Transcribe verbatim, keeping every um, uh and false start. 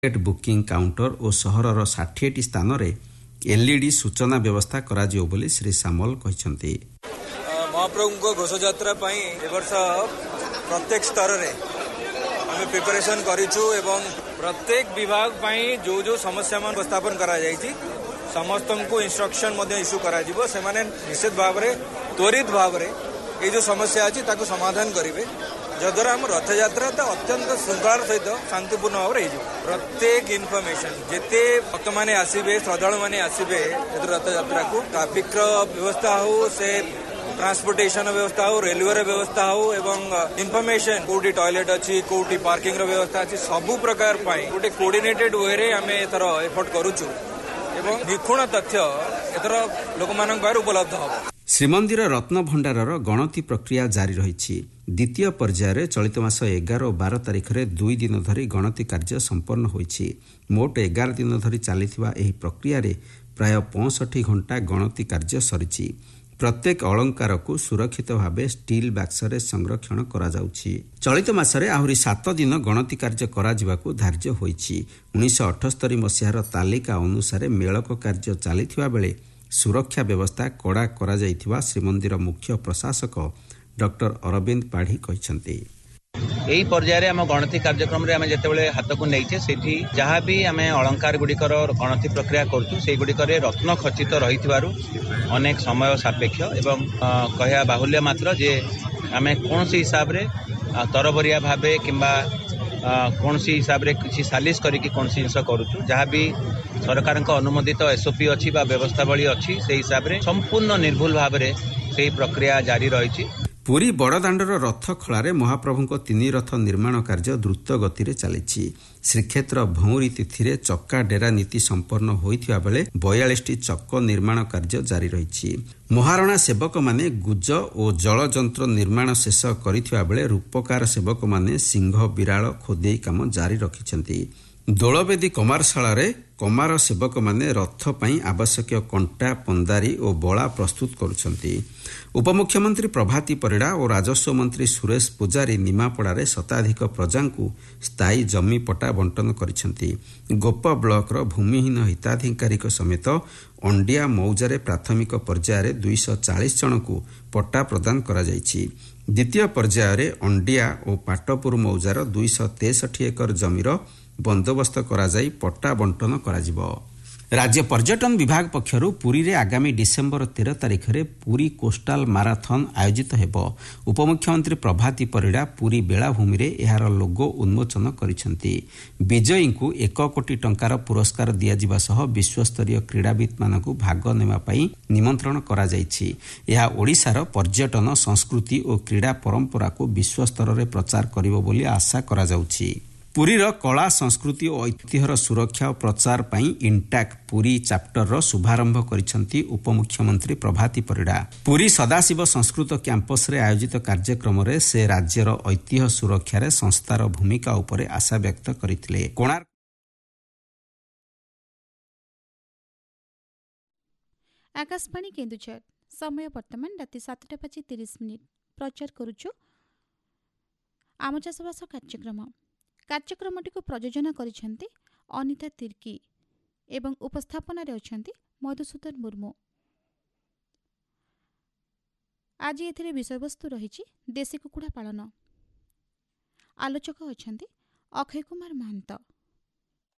Ticket booking counter और सहरर षाଠିएଟି स्थान रे एलईडी सूचना व्यवस्था कराजियो बोली श्री सामल कहते। महाप्रभु घोष यात्रा वर्ष प्रत्येक स्तर रे आम प्रिपरेशन करिछु एवं प्रत्येक विभाग पाई जो जो समस्या मान उपस्थापन करा जायछि समस्त को इंस्ट्रक्शन इश्यू करा जिवो से माने निश्चित भाव रे त्वरित भाव रे ये जो समस्या अछि ताको समाधान करिवे जद्वारा हम रथ यात्रा अत्यंत श्रृंखलार सहित शांतिपूर्ण भाव रे प्रत्येक इनफॉरमेशन जेते भक्त माने आसीबे श्रद्धालु माने आसीबे रथ यात्रा को ट्रैफिक व्यवस्था हो से ट्रांसपोर्टेशन व्यवस्था हो रेलवे व्यवस्था हो एवं इनफॉरमेशन कोटी टॉयलेट अच्छी कोटी पार्किंग व्यवस्था अच्छी सबु प्रकार गोटे कोऑर्डिनेटेड वे रे आम एथर एफर्ट करूछु एवं निखुण तथ्य एथर लोक मान उपलब्ध हो। श्रीमंदिर रत्न भंडारर गणति प्रक्रिया जारी रही। द्वितीय पर्यायर चलित मास एगार और बार तारिख में दुई दिन धरी गणति कार्य संपन्न होईछि। मोट एगार दिन धरी चलिथिबा एही प्रक्रिया रे प्राय पैंसठ घंटा गणति कार्य सरिछि। प्रत्येक अलंकार को सुरक्षित भाव स्टील बाक्सरे संरक्षण करा जाउछि। चलित मासरे आहुरी सात दिन गणति कार्य करा जिबाकु धार्य होईछि। उन्नीस सौ अठस्तरी मसीहार तालिका अनुसार मेलक कार्य चलिथिबा बेले सुरक्षा व्यवस्था कड़ा करा जाइथिबा श्रीमंदिर मुख्य प्रशासक डॉक्टर अरविंद पाढ़ी कहते। यही पर्यायर आम गणति कार्यक्रम रे आम जेतेबेले हाथ को नहींचे सेठी जहाँ भी आम अलंकार गुड़िकर गणति प्रक्रिया करूँ से गुड़िकर रत्न खचित रही अनेक समय सापेक्ष एवं कहया बाहुल्य मात्र जे आम कौन सी हिसाब रे तरबरिया भावे किंबा कौन सी हिसाब रे किसी सालिश करके कौन सी जिनस करूँ जहाँ भी सरकार अनुमोदित एसओपी अच्छी व्यवस्थावली अच्छी से हिसाब रे संपूर्ण निर्भुल भाव में से प्रक्रिया जारी रही। पुरी बड़दाण्डर रथ खलारे महाप्रभुଙ୍କ तीन रथ निर्माण कार्य द्रुत गति रे चलिछि। श्रीक्षेत्र भौरी तिथि चक्का डेरा नीति संपन्न होइथिबा बेले बयालीस टी चक्क निर्माण कार्य जारी रहिछि। महारणा सेवक माने गुज और जलजंत्र निर्माण शेष करिथिबा बेले रूपकार सेवक माने सिंह बिराल खोदेई काम जारी रखिछन्ति। दोलवेदी कमारशाला रे कमार सेवक माने रथ पई आवश्यक कंटा पंदारी और बला प्रस्तुत करुछन्ति। उपमुख्यमंत्री प्रभाती परिड़ा और राजस्व मंत्री सुरेश पूजारी निमापड़ा रे शताधिक प्रजा को स्थायी जमी पट्टा बंटन करिछन्ति। गोप ब्लॉक रो भूमिहीन हिताधिकारी समेत अंडिया मौजारे प्राथमिक पर्यायर दुई सौ चालीस जन को पट्टा प्रदान करा जायछि। द्वितीय पर्यायर अंडिया और पाटपुर मौजार दुई सौ तेसठी एकर जमीर बंदोबस्त करा जाई पट्टा बंटन कराजिबो। राज्य पर्यटन विभाग पक्षरु पुरी रे आगामी डिसेम्बर तेरह तारिख रे पुरी कोस्टाल माराथन आयोजित हेबो। उपमुख्यमंत्री प्रभाती परिड़ा पुरी बेलाभूमि रे एहार लोगो उन्मोचन करिसेंती। विजयी को एक कोटी टंकार पुरस्कार दिया जिबा सह विश्वस्तरीय क्रीड़ाविद मानकु भाग नेमा पई निमंत्रण करा जायछि। एहा ओडिसार पर्यटन संस्कृति और क्रीड़ा परंपरा को विश्वस्तर रे प्रचार करिवो बोली आशा करा जाउछि। पुरीर कला संस्कृति और ऐतिह्यर सुरक्षा और प्रचार पई इंटाक पुरी चैप्टर शुभारंभ करिसेंती उपमुख्यमंत्री प्रभाती परिड़ा। पुरी सदाशिव संस्कृत कैंपस रे आयोजित कार्यक्रम रे से राज्यर ऐतिह्य सुरक्षा रे संस्थार भूमिका उपरे आशा व्यक्त करिथिले। कोणार्क आकाशवाणी केन्दुझर समय वर्तमान राति सातटा बाजी तीस मिनिट प्रचार करुछु आम चाषबास कार्यक्रम। कार्यक्रमटी को प्रयोजन करिसेंती अनिता तिर्की एवं उपस्थापन रे अछंती मधुसूदन मुर्मू। आज एथिरे विषय वस्तु रहिछि देशी कुकुड़ा पालन। आलोचक अछंती अक्षय कुमार महंत।